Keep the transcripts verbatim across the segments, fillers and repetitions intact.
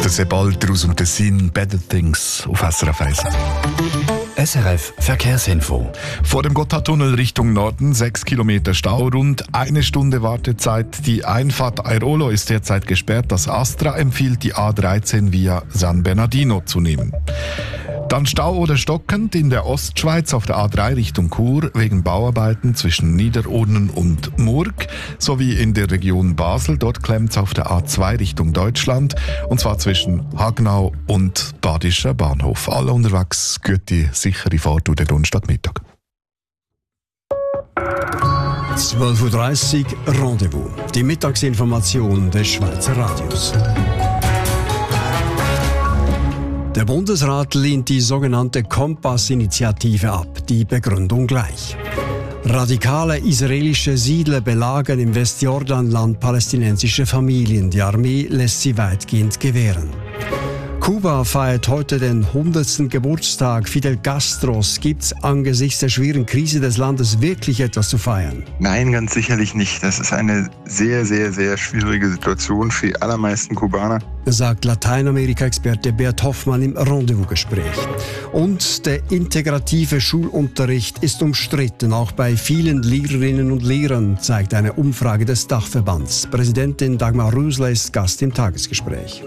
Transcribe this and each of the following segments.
Der Sebalter aus dem Tessin, Better Things auf S R F eins. S R F Verkehrsinfo. Vor dem Gotthardtunnel Richtung Norden sechs Kilometer Stau, rund eine Stunde Wartezeit. Die Einfahrt Airolo ist derzeit gesperrt. Das Astra empfiehlt, die A dreizehn via San Bernardino zu nehmen. Dann Stau oder stockend in der Ostschweiz auf der A drei Richtung Chur wegen Bauarbeiten zwischen Niederurnen und Murg sowie in der Region Basel. Dort klemmt es auf der A zwei Richtung Deutschland und zwar zwischen Hagnau und Badischer Bahnhof. Alle unterwegs, gute, sichere Fahrt durch den Donnerstagmittag. zwölf Uhr dreißig Rendezvous. Die Mittagsinformation des Schweizer Radios. Der Bundesrat lehnt die sogenannte Kompass-Initiative ab. Die Begründung gleich. Radikale israelische Siedler belagern im Westjordanland palästinensische Familien. Die Armee lässt sie weitgehend gewähren. Kuba feiert heute den hundertsten Geburtstag Fidel Castros. Gibt es angesichts der schweren Krise des Landes wirklich etwas zu feiern? Nein, ganz sicherlich nicht. Das ist eine sehr, sehr, sehr schwierige Situation für die allermeisten Kubaner, sagt Lateinamerika-Experte Bert Hoffmann im Rendezvous-Gespräch. Und der integrative Schulunterricht ist umstritten, auch bei vielen Lehrerinnen und Lehrern, zeigt eine Umfrage des Dachverbands. Präsidentin Dagmar Rösler ist Gast im Tagesgespräch.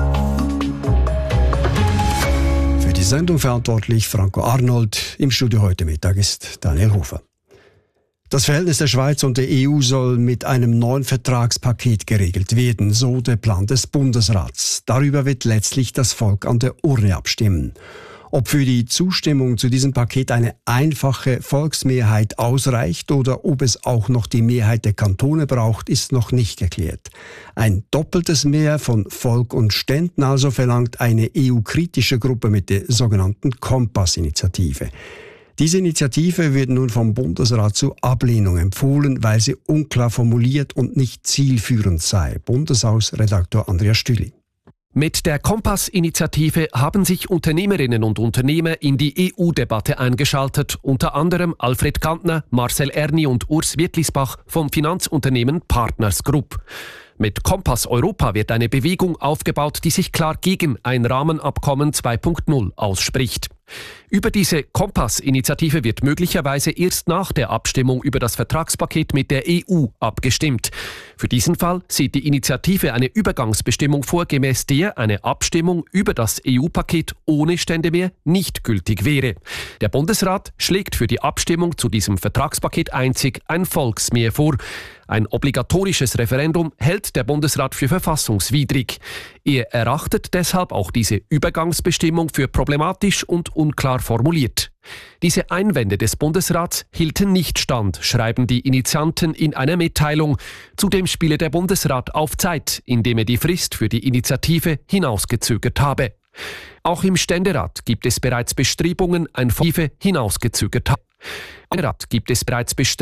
Die Sendung verantwortlich Franco Arnold. Im Studio heute Mittag ist Daniel Hofer. Das Verhältnis der Schweiz und der E U soll mit einem neuen Vertragspaket geregelt werden, so der Plan des Bundesrats. Darüber wird letztlich das Volk an der Urne abstimmen. Ob für die Zustimmung zu diesem Paket eine einfache Volksmehrheit ausreicht oder ob es auch noch die Mehrheit der Kantone braucht, ist noch nicht geklärt. Ein doppeltes Mehr von Volk und Ständen also verlangt eine E U-kritische Gruppe mit der sogenannten Kompass-Initiative. Diese Initiative wird nun vom Bundesrat zur Ablehnung empfohlen, weil sie unklar formuliert und nicht zielführend sei. Bundeshausredaktor Andreas Stüli. Mit der Kompass-Initiative haben sich Unternehmerinnen und Unternehmer in die E U-Debatte eingeschaltet, unter anderem Alfred Kantner, Marcel Erni und Urs Wittlisbach vom Finanzunternehmen Partners Group. Mit Kompass Europa wird eine Bewegung aufgebaut, die sich klar gegen ein Rahmenabkommen zwei Punkt null ausspricht. Über diese Kompass-Initiative wird möglicherweise erst nach der Abstimmung über das Vertragspaket mit der E U abgestimmt. Für diesen Fall sieht die Initiative eine Übergangsbestimmung vor, gemäß der eine Abstimmung über das E U-Paket ohne Stände mehr nicht gültig wäre. Der Bundesrat schlägt für die Abstimmung zu diesem Vertragspaket einzig ein Volksmehr vor. Ein obligatorisches Referendum hält der Bundesrat für verfassungswidrig. Er erachtet deshalb auch diese Übergangsbestimmung für problematisch und unklar formuliert. Diese Einwände des Bundesrats hielten nicht stand, schreiben die Initianten in einer Mitteilung. Zudem spiele der Bundesrat auf Zeit, indem er die Frist für die Initiative hinausgezögert habe. Auch im Ständerat gibt es bereits Bestrebungen, ein Initiative hinausgezögert habe. Im Ständerat gibt es bereits Bestrebungen,